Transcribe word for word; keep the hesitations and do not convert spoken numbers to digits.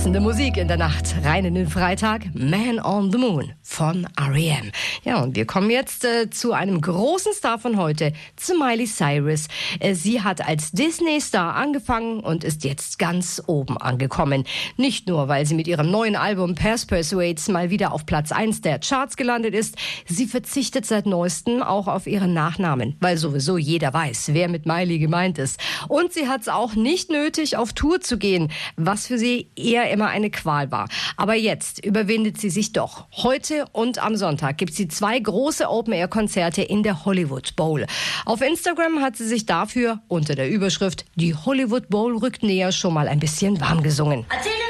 Tanzende Musik in der Nacht. Rein in den Freitag. Man on the Moon von R E M. Ja, und wir kommen jetzt äh, zu einem großen Star von heute, zu Miley Cyrus. Äh, sie hat als Disney-Star angefangen und ist jetzt ganz oben angekommen. Nicht nur, weil sie mit ihrem neuen Album Past Persuades mal wieder auf Platz eins der Charts gelandet ist. Sie verzichtet seit neuestem auch auf ihren Nachnamen, weil sowieso jeder weiß, wer mit Miley gemeint ist. Und sie hat es auch nicht nötig, auf Tour zu gehen, was für sie eher immer eine Qual war. Aber jetzt überwindet sie sich doch. Heute und am Sonntag gibt sie zwei große Open-Air-Konzerte in der Hollywood Bowl. Auf Instagram hat sie sich dafür unter der Überschrift "Die Hollywood Bowl rückt näher" schon mal ein bisschen warm gesungen. Erzähl